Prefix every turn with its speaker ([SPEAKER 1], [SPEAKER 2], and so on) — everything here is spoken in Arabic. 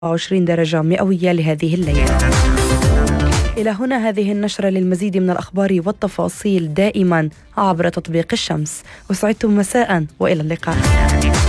[SPEAKER 1] 20 درجة مئوية لهذه الليلة. إلى هنا هذه النشرة. للمزيد من الأخبار والتفاصيل دائما عبر تطبيق الشمس. وسعدتم مساء وإلى اللقاء.